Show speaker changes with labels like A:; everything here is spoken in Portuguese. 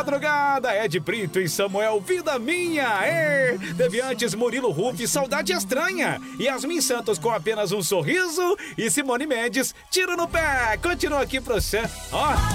A: madrugada, Ed Brito e Samuel, Vida Minha. Deviantes, Murilo Ruff, Saudade Estranha. Yasmin Santos com Apenas um Sorriso. E Simone Mendes, Tiro no Pé. Continua aqui pra você. Ó.